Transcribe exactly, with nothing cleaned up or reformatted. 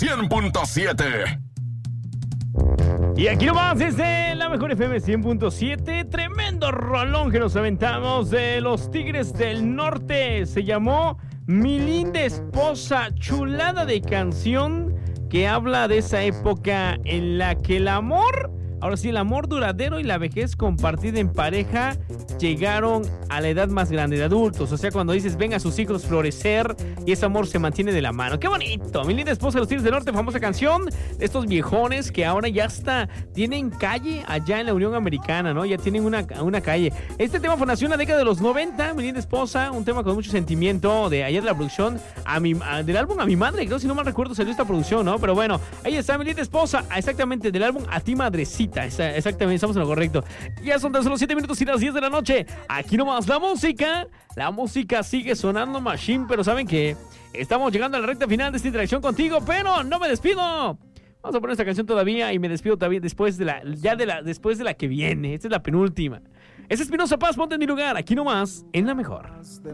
cien punto siete. Y aquí nomás desde la mejor F M cien punto siete, tremendo rolón que nos aventamos de los Tigres del Norte. Se llamó Mi linda esposa, chulada de canción que habla de esa época en la que el amor, ahora sí, el amor duradero y la vejez compartida en pareja llegaron a la edad más grande de adultos. O sea, cuando dices, ven a sus hijos florecer y ese amor se mantiene de la mano. ¡Qué bonito! Mi linda esposa de los Tigres del Norte, famosa canción de estos viejones que ahora ya está, tienen calle allá en la Unión Americana, ¿no? Ya tienen una, una calle. Este tema fue nació en la década de los noventa, Mi linda esposa, un tema con mucho sentimiento de allá de la producción, a mi, a, del álbum A mi madre, creo, si no mal recuerdo, salió esta producción, ¿no? Pero bueno, ahí está Mi linda esposa, exactamente, del álbum A ti madrecita. Exactamente, estamos en lo correcto. Ya son tan solo siete minutos y las diez de la noche. Aquí nomás la música. La música sigue sonando machine, pero ¿saben qué? Estamos llegando a la recta final de esta interacción contigo, pero no me despido. Vamos a poner esta canción todavía y me despido todavía después de la, ya de la, después de la que viene. Esta es la penúltima. Es Espinosa Paz, ponte en mi lugar. Aquí nomás, en la mejor.